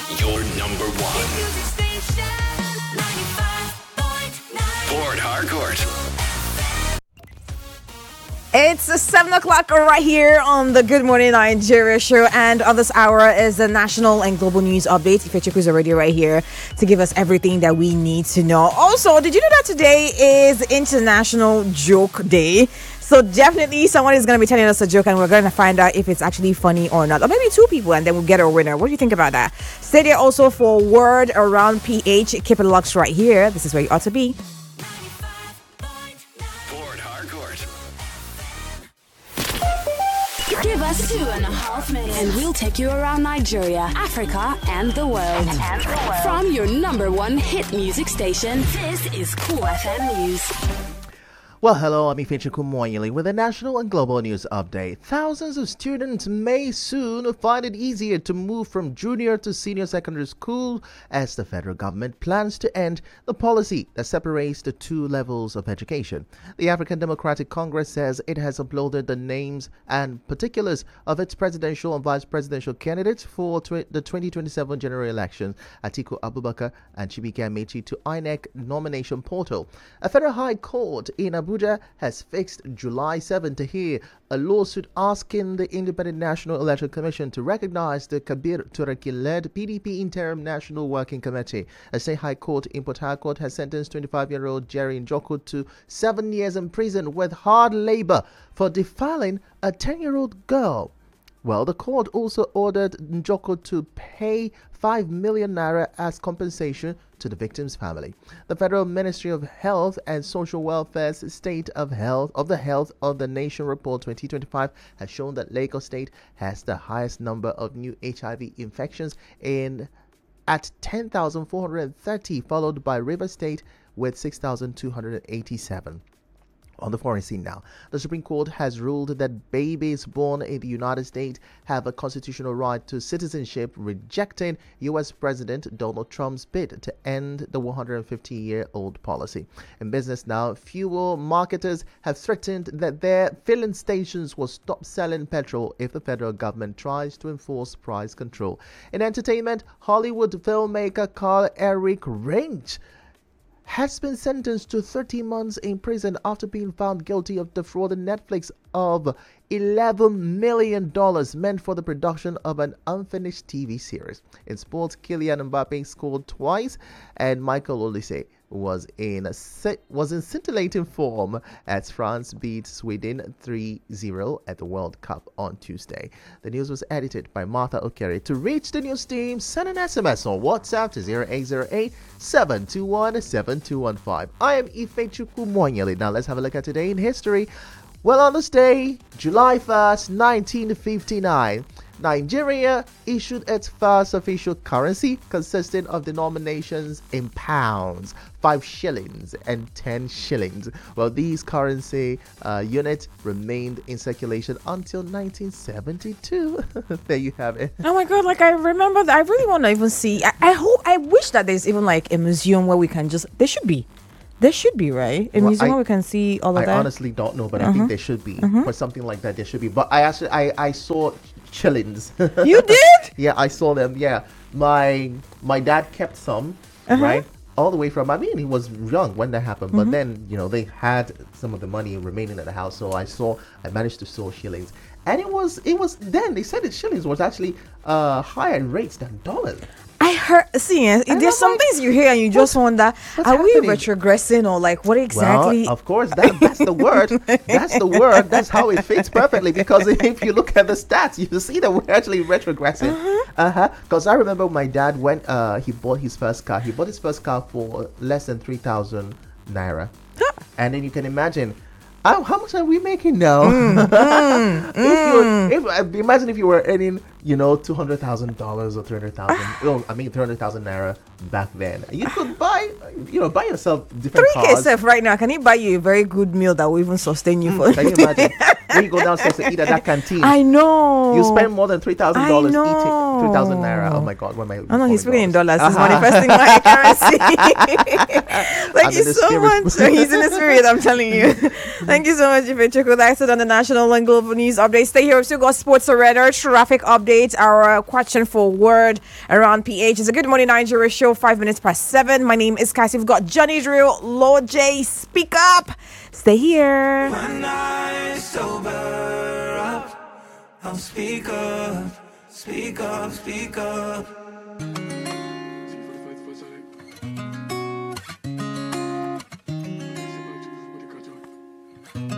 Your number one. Port Harcourt. It's 7 o'clock right here on the Good Morning Nigeria show, and on this hour is the national and global news update. Ifechuku is already right here to give us everything that we need to know. Also, did you know that today is International Joke Day? So definitely someone is going to be telling us a joke, and we're going to find out if it's actually funny or not. Or maybe two people, and then we'll get a winner. What do you think about that? Stay there also for Word Around PH. Keep it locked right here. This is where you ought to be. Port Harcourt. Give us 2.5 minutes and we'll take you around Nigeria, Africa, and the world. From your number one hit music station, this is Cool FM News. Well, hello, I'm Ifechuku Moyili with a national and global news update. Thousands of students may soon find it easier to move from junior to senior secondary school as the federal government plans to end the policy that separates the two levels of education. The African Democratic Congress says it has uploaded the names and particulars of its presidential and vice presidential candidates for the 2027 general election, Atiku Abubakar and Chibuike Amechi, to INEC nomination portal. A federal high court in Abuja has fixed July 7 to hear a lawsuit asking the Independent National Electoral Commission to recognize the Kabir Turaki-led PDP Interim National Working Committee. A state high court in Port Harcourt has sentenced 25-year-old Jerry Njoku to 7 years in prison with hard labor for defiling a 10-year-old girl. Well, the court also ordered Njoku to pay 5 million naira as compensation to the victim's family. The Federal Ministry of Health and Social Welfare's State of the Health of the Nation Report 2025 has shown that Lagos State has the highest number of new HIV infections at 10,430, followed by Rivers State with 6,287. On the foreign scene now, the Supreme Court has ruled that babies born in the United States have a constitutional right to citizenship, rejecting U.S. President Donald Trump's bid to end the 150-year-old policy. In business now, fuel marketers have threatened that their filling stations will stop selling petrol if the federal government tries to enforce price control. In entertainment, Hollywood filmmaker Carl Eric Range has been sentenced to 30 months in prison after being found guilty of defrauding Netflix of $11 million meant for the production of an unfinished TV series. In sports, Kylian Mbappe scored twice, and Michael Olise was in scintillating form as France beat Sweden 3-0 at the World Cup on Tuesday. The news was edited by Martha Okere. To reach the news team, send an SMS on WhatsApp to 0808-721-7215. I am Ifechuku Moyeli. Now let's have a look at today in history. Well, on this day, July 1st, 1959, Nigeria issued its first official currency consisting of denominations in pounds, 5 shillings and 10 shillings. Well, these currency units remained in circulation until 1972. There you have it. Oh my God, like I remember that. I really want to even see. I wish that there's even like a museum where we can just, there should be, right? A museum where we can see all of that. I honestly don't know, but I think there should be. For something like that, there should be. But I saw shillings. You did? Yeah, I saw them. Yeah, my dad kept some, right? All the way from, I mean, he was young when that happened, but then, they had some of the money remaining at the house. So I managed to saw shillings. And it was then they said that shillings was actually higher rates than dollars. I heard, there's some things you hear and you just wonder, are we retrogressing or like what exactly? Well, of course, that's the word. That's the word. That's how it fits perfectly, because if you look at the stats, you see that we're actually retrogressing. Because I remember my dad, when he bought his first car, for less than 3,000 naira. And then you can imagine, how much are we making now? Imagine if you were earning, $200,000 or 300,000. 300,000 naira back then. You could buy yourself different cars. 3K right now. Can he buy you a very good meal that will even sustain you for? Can you imagine? When you go downstairs to eat at that canteen, I know you spend more than $3,000 eating. 3,000 naira. Oh my God, what am I? Oh no, he's speaking in dollars. He's Uh-huh. manifesting my currency. Thank I'm you in the so spirit. much. He's in the spirit, I'm telling you. Thank you so much, Ifechukwu. That's it on the national and global news update. Stay here. We've still got sports radar, traffic updates, our question for word around PH. It's a Good Morning Nigeria show, 5 minutes past 7. My name is Cassie. We've got Johnny Drill, Lord J. Speak up. Stay here. When I sober up, I'll speak up, speak up, speak up.